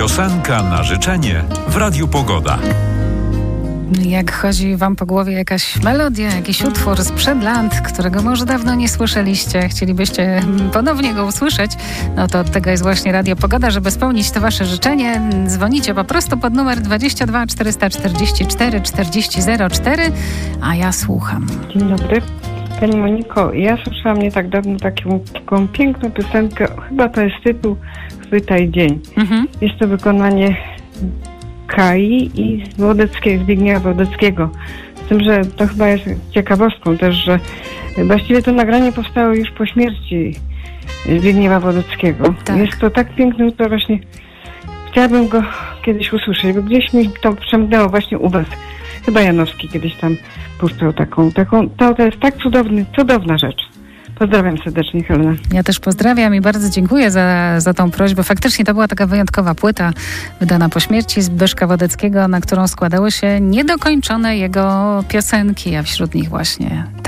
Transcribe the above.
Piosenka na życzenie w Radiu Pogoda. Jak chodzi wam po głowie jakaś melodia, jakiś utwór sprzed lat, którego może dawno nie słyszeliście, chcielibyście ponownie go usłyszeć, no to od tego jest właśnie Radio Pogoda. Żeby spełnić to wasze życzenie, dzwonicie po prostu pod numer 22 444 4004, a ja słucham. Dzień dobry. Pani Moniko, ja słyszałam nie tak dawno taką piękną piosenkę, chyba to jest tytuł Chwytaj dzień. Jest to wykonanie Kai i Zbigniewa Wodeckiego. Z tym, że to chyba jest ciekawostką też, że właściwie to nagranie powstało już po śmierci Zbigniewa Wodeckiego. Tak. Jest to tak piękne, że właśnie chciałabym go kiedyś usłyszeć, bo gdzieś mi to przemknęło właśnie u was. Chyba Janowski kiedyś tam puszczał taką to jest tak cudowna rzecz. Pozdrawiam serdecznie, Helena. Ja też pozdrawiam i bardzo dziękuję za tą prośbę. Faktycznie to była taka wyjątkowa płyta wydana po śmierci Zbyszka Wodeckiego, na którą składały się niedokończone jego piosenki, a wśród nich właśnie